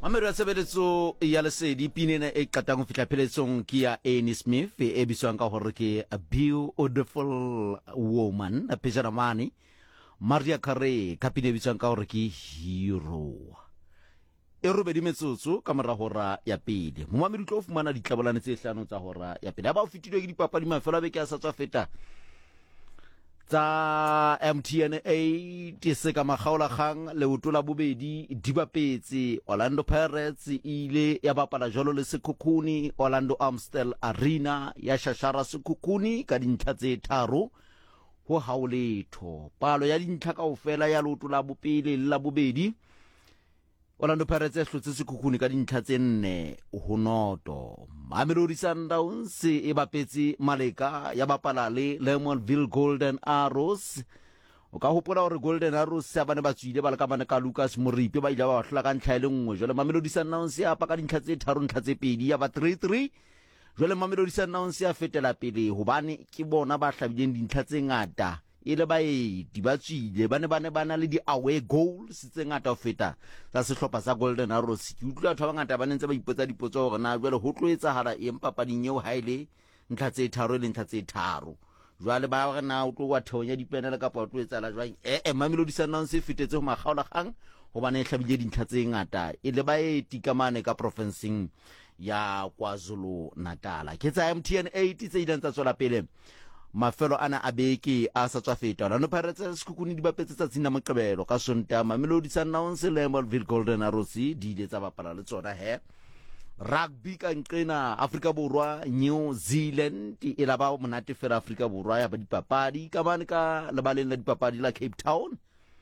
Mamero ya sebeletso ya lesedi pinena e qatang go fitla pheletsong ke ya Annie Smith e biswang ka hore ke a beautiful woman a pejana mane Maria Carey kapine biswang ka hore ke hero e robedi metsotso ka mora hora ya pele mo mamedi tlo fumana ditlabolane tse hlano tsa hora ya pele ba o fitilwe ke dipapadi mafelo a beke a sa tswa feta tsa MTN 8 se ka magaola gang leoto la bobedi di bapetse Orlando Pirates ile ya bapala jolo le Sekhukhuni Orlando Amstel Arena ya shashara Sekhukhuni ka dintlha tse tharo ho hauletho palo ya dintlha kaofela ya leoto la bopele le la bobedi Orlando Pirates e hlotse Sekhukhuni ka dintlha tse 4 ho noto Mamelodi Sundowns e bapetse Maleka ya bapala le Lemonville Golden Arrows o ka hopola hore Golden Arrows ya bane ba tswile ba le ka bana ka Lucas Moripe ba ile ba hlola ka ntlha ile nngwe jole Mamelodi Sundowns ya pa ka dintlha tse 3 ntlha tse 2 ya ba 3-3 jole Mamelodi Sundowns ya fetela pele hobane ke bona ba hlabileng dintlha tse ngata ile ba di ba tswile bana le di away goals tse ngata ho feta tsa sehlopha sa Golden Arrows ke utlwa batho ba ngata ba nentse ba ipotsa dipotso hore na jwale ho tloetsa hala e mpapading eo haile ntlha tse 3 le ntlha tse 3 jwale ba re na o tlo wa theonya dipenele ka pa o tloetsa la jwang Mamelodi Sundowns e fetetse ho magaola gang hobane e hlabile dintlha tse ngata ile ba tikamane ka provinceng ya KwaZulu Natal ke tsa MTN 8 tse ileng tsa tswela pele mafelo ana a beke a sa tswa feta Orlando Pirates Sekhukhuni di bapetse tsa tsina moqebelo ka Sontaga Mamelodi Sundowns le Lemonville Golden Arrows di ile tsa bapala le tsona rugby ka nqena Afrika Borwa New Zealand e la ba monate fela Afrika Borwa ya ba dipapadi ka bane ka lebaleng la dipapadi la Cape Town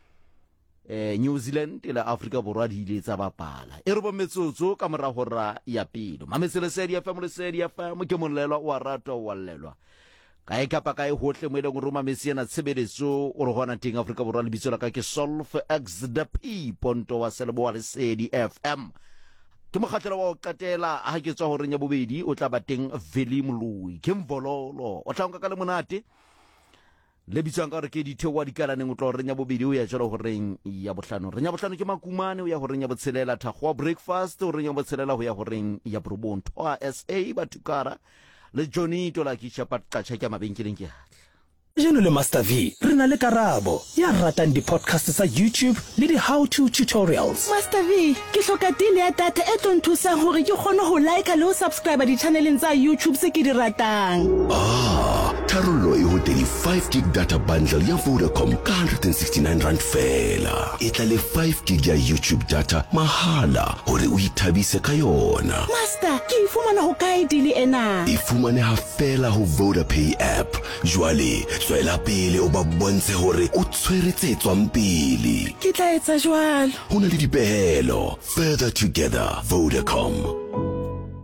New Zealand la Afrika Borwa di ile tsa bapala e re bo metsotso ka mora hora ya pele mametsele sedi ya family sedi ya fam ke monlelwa wa rato wa lelwa ka kapa ka hohle mo ile go roma Messi na tshebeletso o re hona teng Afrika Borwa le bitso la ka ke Solf XDP ponto wa selebo wa lesedi FM ke mokgatlelo wa o qatela ha ke tswa ho renya bobedi o tla ba teng Veli Mlui ke mvololo o tla nka ka le monate le bitsang ka re ke ditheo wa dikalaneng o tla renya bobedi o ya jalo ho reng ya bohlano ke makumane o ya ho renya botshelela thagwa breakfast o renya botshelela ho ya ho reng ya brobonto SA batukara le Johnny to la kisha patqatsha ke mabenkeleng ke hatla Jeno le Master V re na le karabo ya ratang di podcast sa YouTube le di how to tutorials Master V ke hloka dile ya data e tlo nthusa hore ke kgone ho like le ho subscribe di channeleng tsa YouTube se ke di ratang Tharollo e ho 5 gig data bundle ya Vodacom ka 169 rand fela e tla le 5 gig ya YouTube data mahala hore o ithabise ka yona Master ke ifumana ho kae dile ena e fumane ha fela ho VodaPay app jwale tswela pele o ba bontshe hore o tshweretse tswang pele ke tla etsa jwalo hona le dipehelo further together Vodacom